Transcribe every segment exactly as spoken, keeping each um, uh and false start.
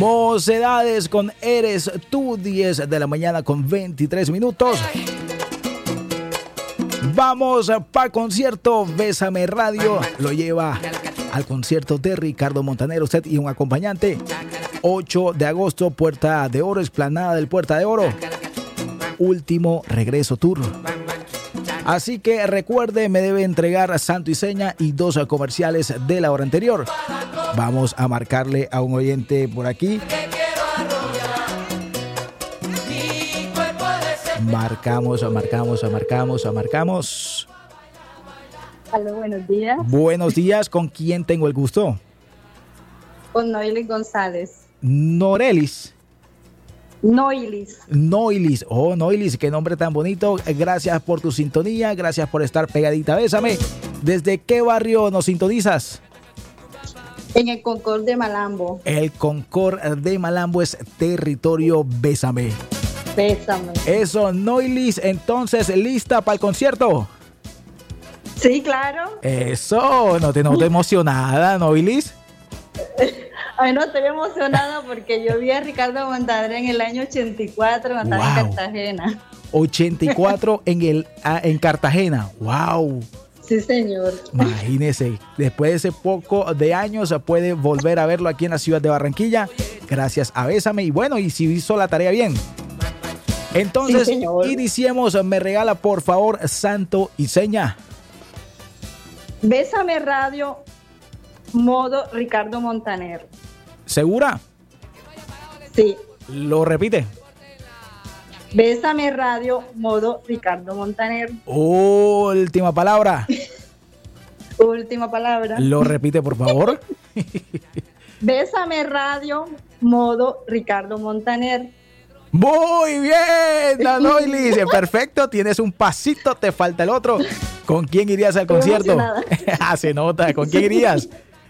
Mocedades con Eres tú, diez de la mañana con veintitrés minutos. Vamos para concierto. Bésame Radio lo lleva al concierto de Ricardo Montaner, usted y un acompañante. ocho de agosto, Puerta de Oro, explanada del Puerta de Oro. Último regreso tour. Así que recuerde, me debe entregar santo y seña y dos comerciales de la hora anterior. Vamos a marcarle a un oyente por aquí. Marcamos, marcamos, marcamos, marcamos. Hola, buenos días. Buenos días, ¿con quién tengo el gusto? Con Noilis González. Norelis. Noilis. Noilis, oh Noilis, qué nombre tan bonito. Gracias por tu sintonía, gracias por estar pegadita. Bésame. ¿Desde qué barrio nos sintonizas? En el Concord de Malambo. El Concord de Malambo es territorio Bésame. Bésame. Eso, Noilis, entonces, ¿lista para el concierto? Sí, claro. Eso, no te noto emocionada, Noilis. Ay, no, estoy emocionada porque yo vi a Ricardo Montaner en el año ochenta y cuatro cuando estaba en Cartagena. ochenta y cuatro en, el, ah, en Cartagena, wow. Sí, señor. Imagínese, después de ese poco de años puede volver a verlo aquí en la ciudad de Barranquilla, gracias a Bésame. Y bueno, y si hizo la tarea bien. Entonces, sí, iniciemos. Me regala, por favor, santo y seña. Bésame Radio, modo Ricardo Montaner. ¿Segura? Sí. ¿Lo repite? Bésame Radio, modo Ricardo Montaner. Última palabra. Última palabra. ¿Lo repite, por favor? Bésame Radio, modo Ricardo Montaner. Muy bien, Noilis. Perfecto, tienes un pasito, te falta el otro. ¿Con quién irías al concierto? Ah, se nota. ¿Con quién irías?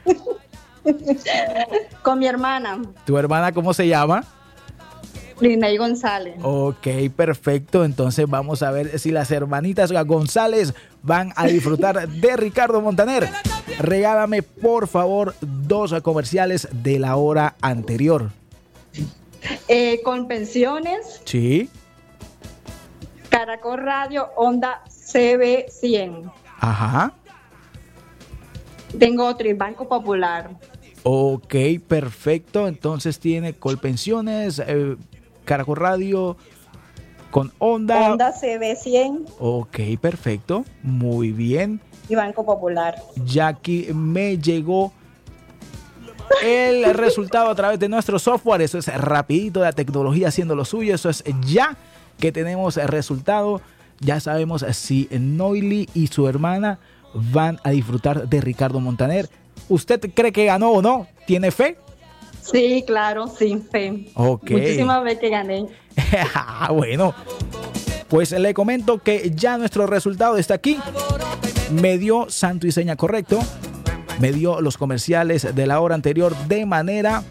Con mi hermana. ¿Tu hermana cómo se llama? Linay González. Ok, perfecto. Entonces vamos a ver si las hermanitas González van a disfrutar de Ricardo Montaner. Regálame, por favor, dos comerciales de la hora anterior. Eh, con pensiones. Sí. Caracol Radio, Onda C B cien. Ajá. Tengo otro, Banco Popular. Ok, perfecto. Entonces tiene Colpensiones, eh, Caracol Radio, con Onda. Onda C B cien. Ok, perfecto. Muy bien. Y Banco Popular. Ya aquí me llegó el resultado a través de nuestro software. Eso es rapidito, la tecnología haciendo lo suyo. Eso es ya que tenemos el resultado. Ya sabemos si Noily y su hermana van a disfrutar de Ricardo Montaner. ¿Usted cree que ganó o no? ¿Tiene fe? Sí, claro, sin fe. Okay. Muchísimas veces que gané. Bueno, pues le comento que ya nuestro resultado está aquí. Me dio santo y seña correcto. Me dio los comerciales de la hora anterior de manera...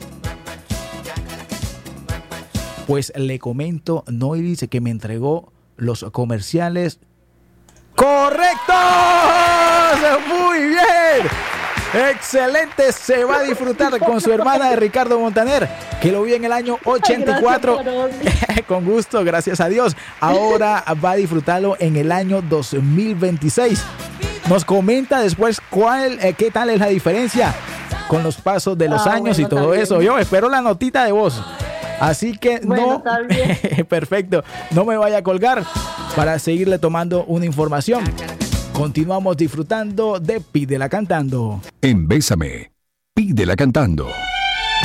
Pues le comento, Noy dice que me entregó los comerciales correctos. Muy bien. Excelente, se va a disfrutar con su hermana de Ricardo Montaner, que lo vi en el año ochenta y cuatro. Ay, con gusto, gracias a Dios. Ahora va a disfrutarlo en el año dos mil veintiséis. Nos comenta después cuál, eh, qué tal es la diferencia con los pasos de los ah, años bueno, y todo eso. Bien. Yo espero la notita de voz. Así que bueno, no, perfecto, no me vaya a colgar para seguirle tomando una información. Continuamos disfrutando de Pídela Cantando. En Bésame, Pídela Cantando.